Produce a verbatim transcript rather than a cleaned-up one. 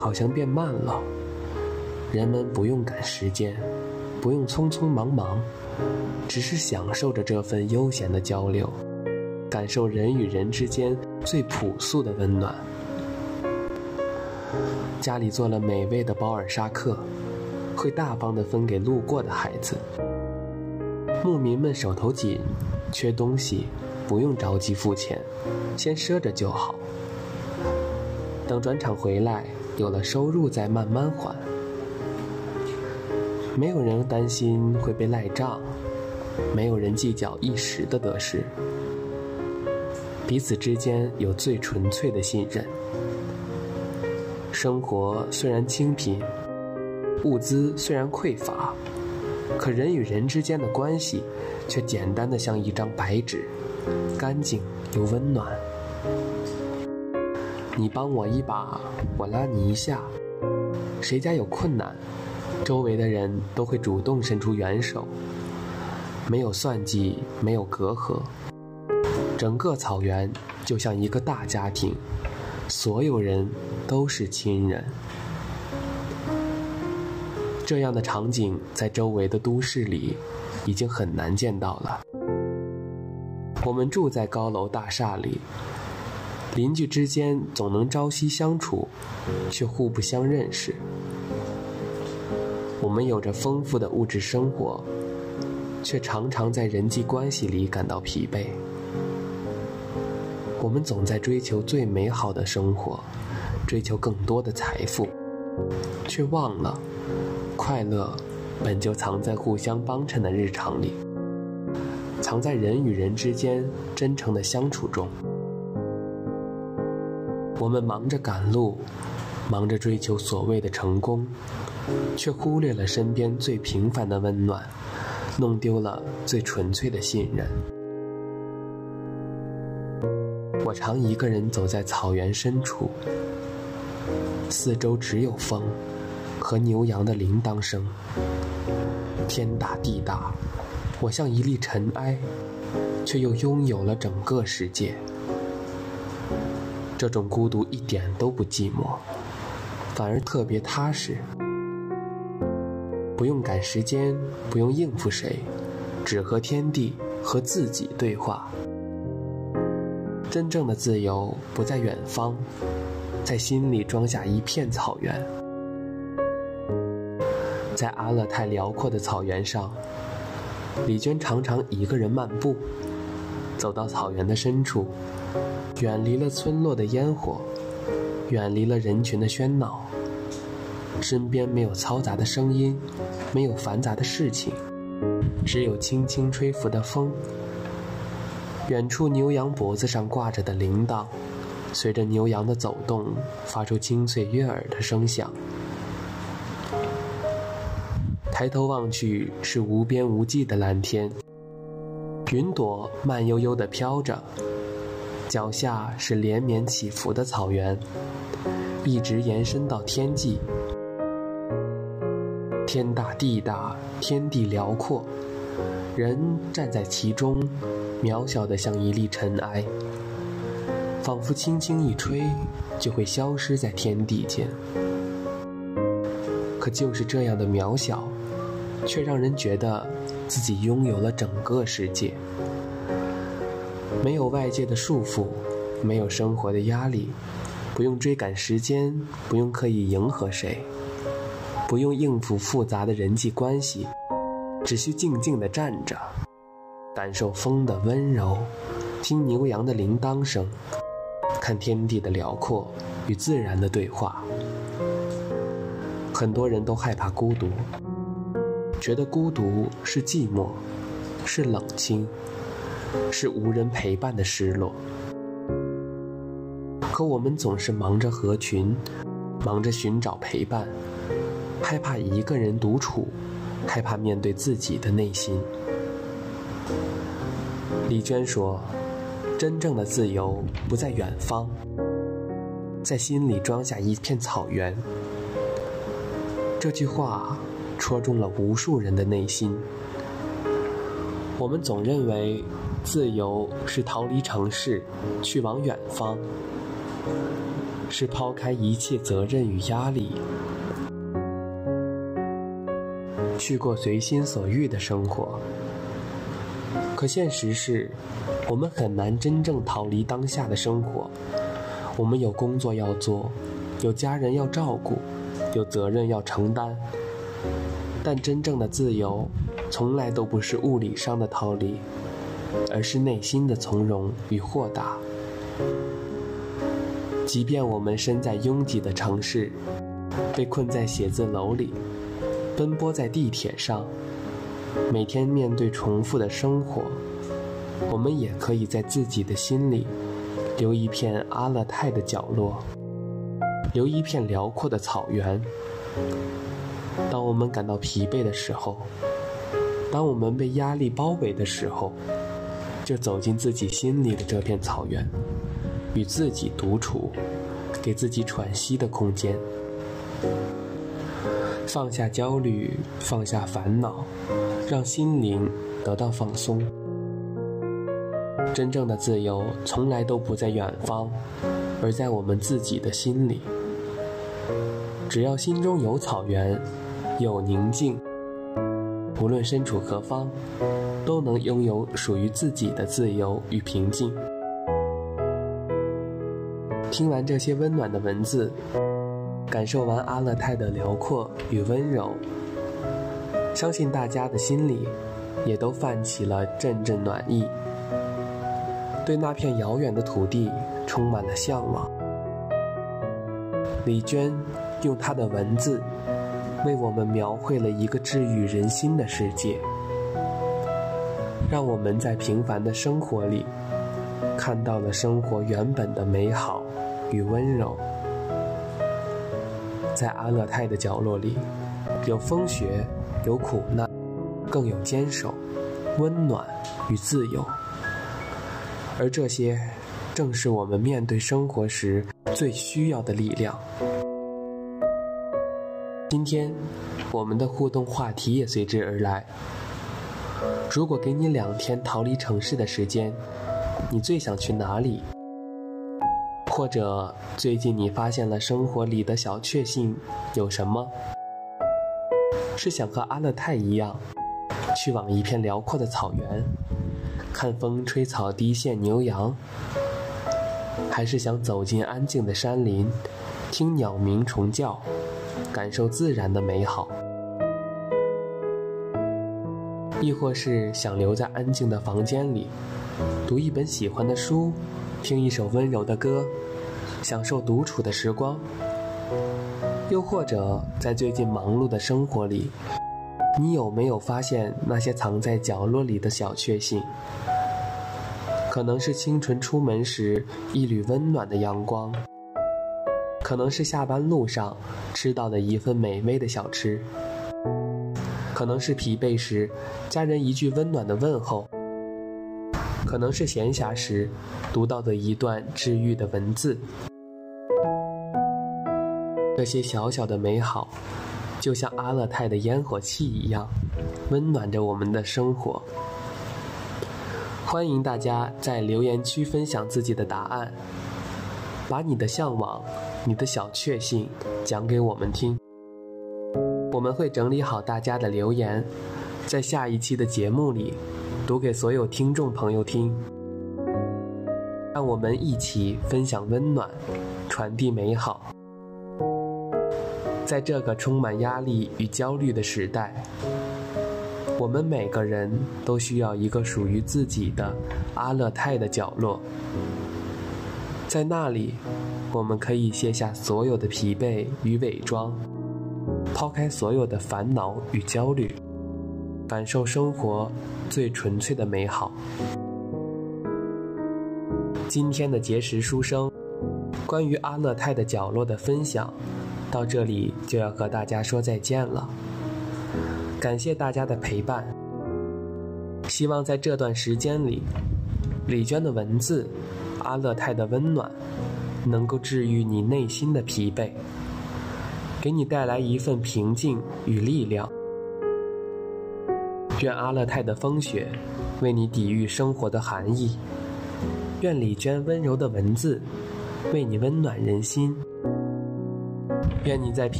好像变慢了，人们不用赶时间，不用匆匆忙忙，只是享受着这份悠闲的交流，感受人与人之间最朴素的温暖。家里做了美味的保尔沙克，会大方地分给路过的孩子。牧民们手头紧，缺东西不用着急付钱，先赊着就好，等转场回来有了收入再慢慢还。没有人担心会被赖账，没有人计较一时的得失，彼此之间有最纯粹的信任。生活虽然清贫，物资虽然匮乏，可人与人之间的关系却简单的像一张白纸，干净又温暖。你帮我一把，我拉你一下，谁家有困难，周围的人都会主动伸出援手，没有算计，没有隔阂，整个草原就像一个大家庭，所有人都是亲人。这样的场景在周围的都市里已经很难见到了。我们住在高楼大厦里，邻居之间总能朝夕相处，却互不相认识。我们有着丰富的物质生活，却常常在人际关系里感到疲惫。我们总在追求最美好的生活，追求更多的财富，却忘了快乐本就藏在互相帮衬的日常里，藏在人与人之间真诚的相处中。我们忙着赶路，忙着追求所谓的成功，却忽略了身边最平凡的温暖，弄丢了最纯粹的信任。我常一个人走在草原深处，四周只有风和牛羊的铃铛声。天大地大，我像一粒尘埃，却又拥有了整个世界。这种孤独一点都不寂寞，反而特别踏实。不用赶时间，不用应付谁，只和天地和自己对话。真正的自由不在远方，在心里装下一片草原。在阿勒泰辽阔的草原上，李娟常常一个人漫步，走到草原的深处，远离了村落的烟火，远离了人群的喧闹，身边没有嘈杂的声音，没有繁杂的事情，只有轻轻吹拂的风。远处牛羊脖子上挂着的铃铛，随着牛羊的走动发出清脆悦耳的声响。抬头望去，是无边无际的蓝天，云朵慢悠悠地飘着，脚下是连绵起伏的草原，一直延伸到天际。天大地大，天地辽阔，人站在其中，渺小得像一粒尘埃，仿佛轻轻一吹就会消失在天地间。可就是这样的渺小，却让人觉得自己拥有了整个世界。没有外界的束缚，没有生活的压力，不用追赶时间，不用刻意迎合谁，不用应付复杂的人际关系，只需静静地站着，感受风的温柔，听牛羊的铃铛声，看天地的辽阔与自然的对话。很多人都害怕孤独，觉得孤独是寂寞，是冷清，是无人陪伴的失落。可我们总是忙着合群，忙着寻找陪伴，害怕一个人独处，害怕面对自己的内心。李娟说，真正的自由不在远方，在心里装下一片草原。这句话戳中了无数人的内心。我们总认为自由是逃离城市，去往远方。 是抛开一切责任与压力，去过随心所欲的生活。可现实是，我们很难真正逃离当下的生活。我们有工作要做，有家人要照顾，有责任要承担。但真正的自由，从来都不是物理上的逃离，而是内心的从容与豁达。即便我们身在拥挤的城市，被困在写字楼里，奔波在地铁上，每天面对重复的生活，我们也可以在自己的心里留一片阿勒泰的角落，留一片辽阔的草原。当我们感到疲惫的时候，当我们被压力包围的时候，就走进自己心里的这片草原，与自己独处，给自己喘息的空间。放下焦虑，放下烦恼，让心灵得到放松。真正的自由从来都不在远方，而在我们自己的心里。只要心中有草原，有宁静，无论身处何方，都能拥有属于自己的自由与平静。听完这些温暖的文字，感受完阿勒泰的辽阔与温柔，相信大家的心里也都泛起了阵阵暖意，对那片遥远的土地充满了向往。李娟用她的文字为我们描绘了一个治愈人心的世界，让我们在平凡的生活里看到了生活原本的美好与温柔。在阿勒泰的角落里，有风雪，有苦难，更有坚守、温暖与自由。而这些正是我们面对生活时最需要的力量。今天我们的互动话题也随之而来。如果给你两天逃离城市的时间，你最想去哪里？或者最近你发现了生活里的小确幸有什么？是想和阿勒泰一样，去往一片辽阔的草原，看风吹草低见牛羊，还是想走进安静的山林，听鸟鸣虫叫，感受自然的美好？亦或是想留在安静的房间里，读一本喜欢的书，听一首温柔的歌，享受独处的时光？又或者在最近忙碌的生活里，你有没有发现那些藏在角落里的小确幸？可能是清晨出门时一缕温暖的阳光，可能是下班路上吃到的一份美味的小吃，可能是疲惫时家人一句温暖的问候，可能是闲暇时读到的一段治愈的文字。这些小小的美好，就像阿勒泰的烟火气一样，温暖着我们的生活。欢迎大家在留言区分享自己的答案，把你的向往、你的小确幸讲给我们听。我们会整理好大家的留言，在下一期的节目里读给所有听众朋友听。让我们一起分享温暖，传递美好。在这个充满压力与焦虑的时代，我们每个人都需要一个属于自己的阿勒泰的角落。在那里，我们可以卸下所有的疲惫与伪装，抛开所有的烦恼与焦虑，感受生活最纯粹的美好。今天的节食书生关于阿勒泰的角落的分享到这里就要和大家说再见了，感谢大家的陪伴。希望在这段时间里，李娟的文字，阿勒泰的温暖，能够治愈你内心的疲惫，给你带来一份平静与力量。愿阿勒泰的风雪为你抵御生活的寒意，愿李娟温柔的文字为你温暖人心。愿你在平